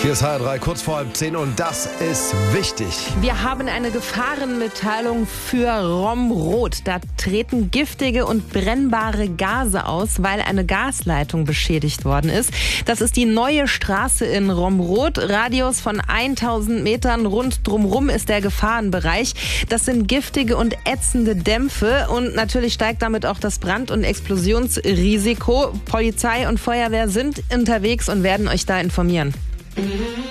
Hier ist HR3, kurz vor 10 und das ist wichtig. Wir haben eine Gefahrenmitteilung für Romrod. Da treten giftige und brennbare Gase aus, weil eine Gasleitung beschädigt worden ist. Das ist die neue Straße in Romrod. Radius von 1000 Metern rund drumrum ist der Gefahrenbereich. Das sind giftige und ätzende Dämpfe und natürlich steigt damit auch das Brand- und Explosionsrisiko. Polizei und Feuerwehr sind unterwegs und werden euch da informieren.